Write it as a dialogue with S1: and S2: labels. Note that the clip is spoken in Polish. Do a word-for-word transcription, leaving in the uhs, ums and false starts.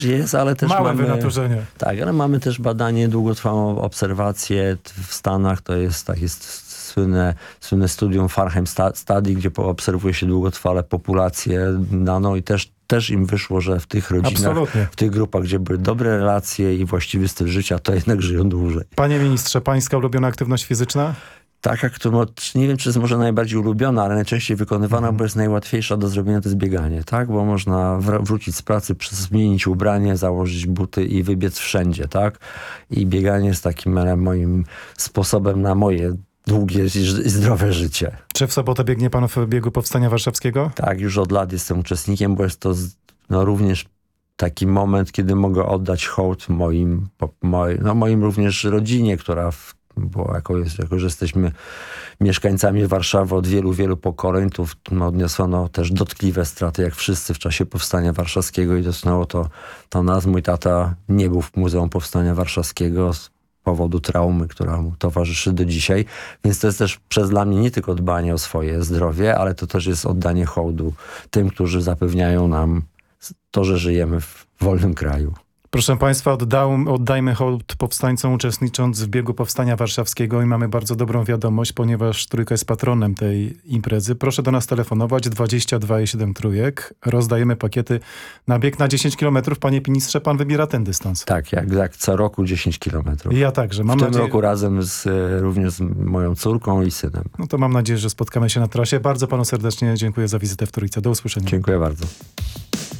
S1: Jest, ale też
S2: Małe
S1: mamy...
S2: wynaturzenie.
S1: Tak, ale mamy też badanie, długotrwałą obserwację w Stanach. To jest takie słynne, słynne studium Farnham Study, gdzie obserwuje się długotrwale populację nano i też, też im wyszło, że w tych rodzinach,
S2: Absolutnie.
S1: w tych grupach, gdzie były dobre relacje i właściwy styl życia, to jednak żyją dłużej.
S2: Panie ministrze, pańska ulubiona aktywność fizyczna?
S1: Taka, która, nie wiem, czy jest może najbardziej ulubiona, ale najczęściej wykonywana, mm. bo jest najłatwiejsza do zrobienia, to jest bieganie, tak? Bo można wrócić z pracy, zmienić ubranie, założyć buty i wybiec wszędzie, tak? I bieganie jest takim moim sposobem na moje długie i zdrowe życie.
S2: Czy w sobotę biegnie pan w biegu Powstania Warszawskiego?
S1: Tak, już od lat jestem uczestnikiem, bo jest to no, również taki moment, kiedy mogę oddać hołd moim, moim, no, moim również rodzinie, która w bo jako, jest, jako, że jesteśmy mieszkańcami Warszawy od wielu, wielu pokoleń, tu no, odniosło też dotkliwe straty, jak wszyscy w czasie Powstania Warszawskiego i dotknęło to, to nas. Mój tata nie był w Muzeum Powstania Warszawskiego z powodu traumy, która mu towarzyszy do dzisiaj, więc to jest też przez dla mnie nie tylko dbanie o swoje zdrowie, ale to też jest oddanie hołdu tym, którzy zapewniają nam to, że żyjemy w wolnym kraju.
S2: Proszę państwa, oddał, oddajmy hołd powstańcom, uczestnicząc w biegu Powstania Warszawskiego i mamy bardzo dobrą wiadomość, ponieważ Trójka jest patronem tej imprezy. Proszę do nas telefonować dwadzieścia dwa i siedem Trójek. Rozdajemy pakiety na bieg na dziesięć kilometrów. Panie ministrze, pan wybiera ten dystans.
S1: Tak, jak, jak co roku dziesięć kilometrów.
S2: Ja także. Mam
S1: w tym
S2: nadzieję...
S1: roku razem z, również z moją córką i synem.
S2: No to mam nadzieję, że spotkamy się na trasie. Bardzo panu serdecznie dziękuję za wizytę w Trójce. Do usłyszenia.
S1: Dziękuję bardzo.